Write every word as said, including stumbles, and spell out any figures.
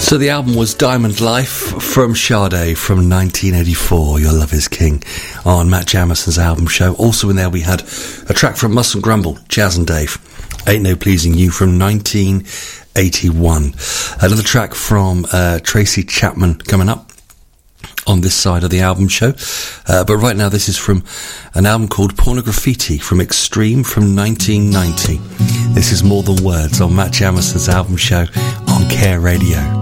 So the album was Diamond Life from Sade from nineteen eighty-four, Your Love Is King, on Matt Jamison's album show. Also in there we had a track from Mustn't Grumble, Jazz and Dave, Ain't No Pleasing You from nineteen eighty-one. Another track from uh, Tracy Chapman coming up on this side of the album show. Uh, but right now this is from an album called Pornograffiti from Extreme from nineteen ninety. This is More Than Words on Matt Jamison's album show on Care Radio.